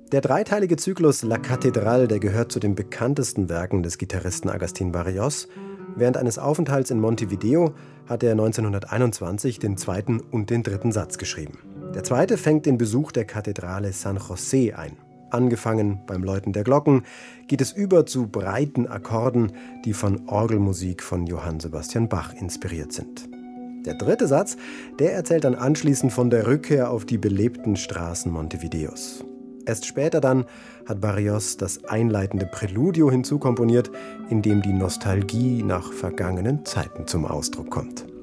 Der dreiteilige Zyklus La Catedral, der gehört zu den bekanntesten Werken des Gitarristen Agustín Barrios. Während eines Aufenthalts in Montevideo hat er 1921 den zweiten und den dritten Satz geschrieben. Der zweite fängt den Besuch der Kathedrale San José ein. Angefangen beim Läuten der Glocken, geht es über zu breiten Akkorden, die von Orgelmusik von Johann Sebastian Bach inspiriert sind. Der dritte Satz, der erzählt dann anschließend von der Rückkehr auf die belebten Straßen Montevideos. Erst später dann hat Barrios das einleitende Präludio hinzukomponiert, in dem die Nostalgie nach vergangenen Zeiten zum Ausdruck kommt.